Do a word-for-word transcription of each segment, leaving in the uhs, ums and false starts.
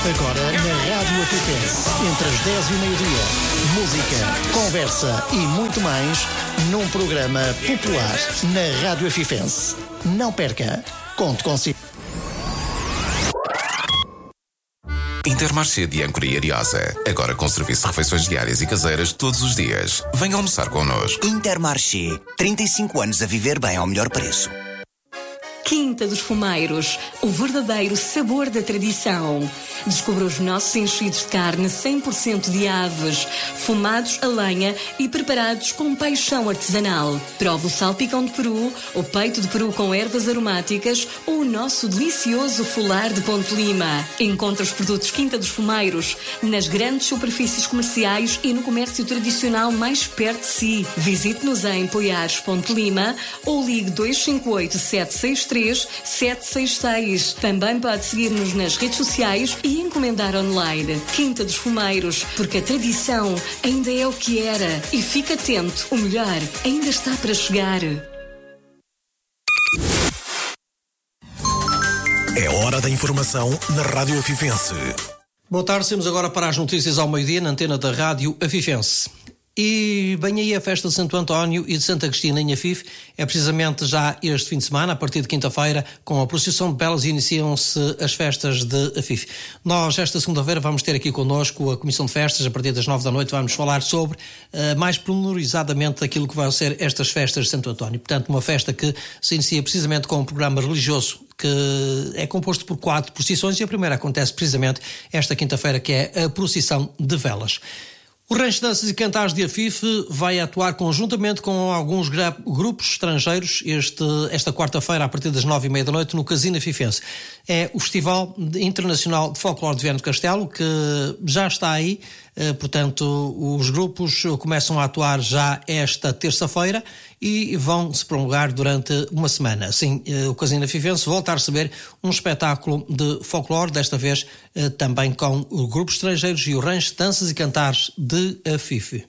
Agora na Rádio Afifense, entre as dez e o meio-dia. Música, conversa e muito mais num programa popular na Rádio Afifense. Não perca, conte consigo. Intermarché de Âncora e Ariosa. Agora com serviço de refeições diárias e caseiras todos os dias. Venha almoçar connosco. Intermarché. trinta e cinco anos a viver bem ao melhor preço. Quinta dos Fumeiros, o verdadeiro sabor da tradição. Descubra os nossos enchidos de carne cem por cento de aves, fumados a lenha e preparados com paixão artesanal. Prove o salpicão de peru, o peito de peru com ervas aromáticas ou o nosso delicioso folar de Ponte Lima. Encontre os produtos Quinta dos Fumeiros nas grandes superfícies comerciais e no comércio tradicional mais perto de si. Visite-nos em Poiares, Ponte Lima ou ligue dois cinco oito, sete seis três, sete seis seis. Também pode seguir-nos nas redes sociais e encomendar online. Quinta dos Fumeiros, porque a tradição ainda é o que era. E fique atento, o melhor ainda está para chegar. É hora da informação na Rádio Afifense. Boa tarde, temos agora para as notícias ao meio-dia na antena da Rádio Afifense. E bem aí a festa de Santo António e de Santa Cristina em Afife é precisamente já este fim de semana, a partir de quinta-feira, com a procissão de Belas, iniciam-se as festas de Afife. Nós, esta segunda-feira, vamos ter aqui connosco a Comissão de Festas, a partir das nove da noite vamos falar sobre, uh, mais pormenorizadamente, aquilo que vão ser estas festas de Santo António. Portanto, uma festa que se inicia precisamente com um programa religioso que é composto por quatro procissões e a primeira acontece precisamente esta quinta-feira, que é a procissão de velas. O Rancho de Danças e Cantares de Afife vai atuar conjuntamente com alguns gra- grupos estrangeiros este, esta quarta-feira, a partir das nove e meia da noite, no Casino Afifense. É o Festival Internacional de Folclore de Viana do Castelo, que já está aí, eh, portanto, os grupos começam a atuar já esta terça-feira e vão se prolongar durante uma semana. Assim, eh, o Casino Afifense volta a receber um espetáculo de folclore, desta vez eh, também com grupos estrangeiros e o Rancho de Danças e Cantares de Afife.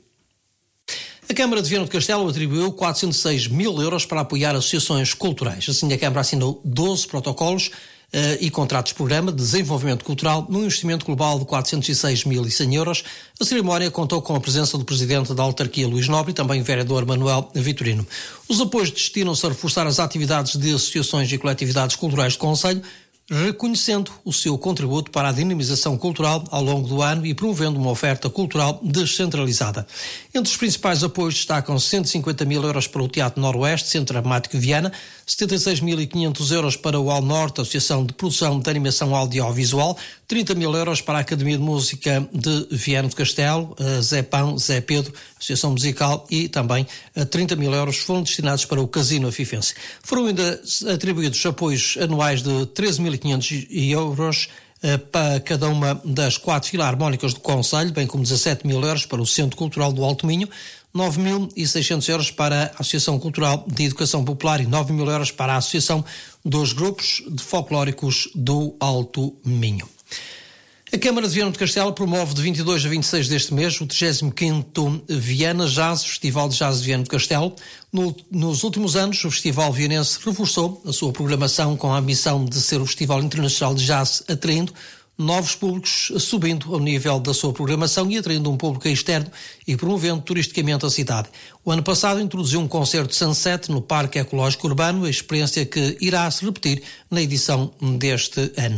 A Câmara de Viana do Castelo atribuiu quatrocentos e seis mil euros para apoiar associações culturais. Assim, a Câmara assinou doze protocolos Uh, e contratos de programa de desenvolvimento cultural num investimento global de quatrocentos e seis mil e cem euros. A cerimónia contou com a presença do Presidente da Autarquia, Luís Nobre, e também o Vereador Manuel Vitorino. Os apoios destinam-se a reforçar as atividades de associações e coletividades culturais do Concelho, reconhecendo o seu contributo para a dinamização cultural ao longo do ano e promovendo uma oferta cultural descentralizada. Entre os principais apoios destacam cento e cinquenta mil euros para o Teatro Noroeste, Centro Dramático Viana, setenta e seis mil e quinhentos euros para o Al Norte, Associação de Produção de Animação Audiovisual, trinta mil euros para a Academia de Música de Viana do Castelo, Zé Pão, Zé Pedro, Associação Musical, e também trinta mil euros foram destinados para o Casino Afifense. Foram ainda atribuídos apoios anuais de treze mil e quinhentos euros para cada uma das quatro filarmónicas do Concelho, bem como dezassete mil euros para o Centro Cultural do Alto Minho, nove mil e seiscentos euros para a Associação Cultural de Educação Popular e nove mil euros para a Associação dos Grupos de Folclóricos do Alto Minho. A Câmara de Viana do Castelo promove de vinte e dois a vinte e seis deste mês o trigésimo quinto Viana Jazz, Festival de Jazz de Viana do Castelo. No, nos últimos anos, o Festival Vianense reforçou a sua programação com a ambição de ser o Festival Internacional de Jazz, atraindo novos públicos, subindo ao nível da sua programação e atraindo um público externo e promovendo turisticamente a cidade. O ano passado introduziu um concerto de Sunset no Parque Ecológico Urbano, a experiência que irá se repetir na edição deste ano.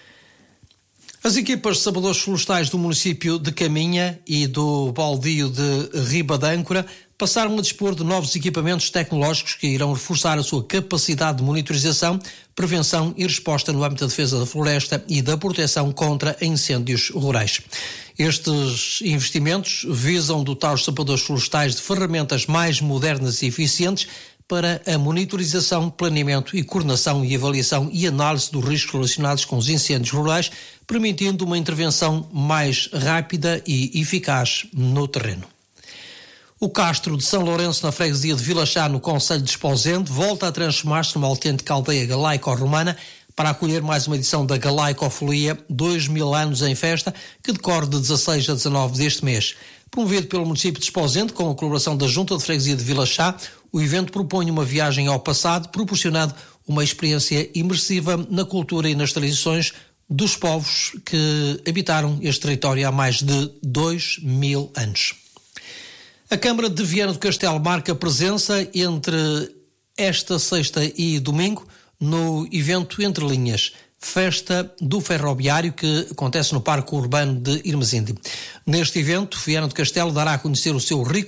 As equipas de sabedores florestais do município de Caminha e do baldio de Riba de Âncora passaram a dispor de novos equipamentos tecnológicos que irão reforçar a sua capacidade de monitorização, prevenção e resposta no âmbito da defesa da floresta e da proteção contra incêndios rurais. Estes investimentos visam dotar os sapadores florestais de ferramentas mais modernas e eficientes para a monitorização, planeamento e coordenação e avaliação e análise dos riscos relacionados com os incêndios rurais, permitindo uma intervenção mais rápida e eficaz no terreno. O Castro de São Lourenço, na freguesia de Vila Chá, no concelho de Esposende, volta a transformar-se numa autêntica aldeia galaico-romana para acolher mais uma edição da Galaicofolia dois mil anos em festa, que decorre de dezasseis a dezanove deste mês. Promovido pelo município de Esposende, com a colaboração da Junta de Freguesia de Vila Chá, o evento propõe uma viagem ao passado, proporcionando uma experiência imersiva na cultura e nas tradições dos povos que habitaram este território há mais de dois mil anos. A Câmara de Viana do Castelo marca presença entre esta sexta e domingo no evento Entre Linhas, Festa do Ferroviário, que acontece no Parque Urbano de Irmesinde. Neste evento, Viana do Castelo dará a conhecer o seu rico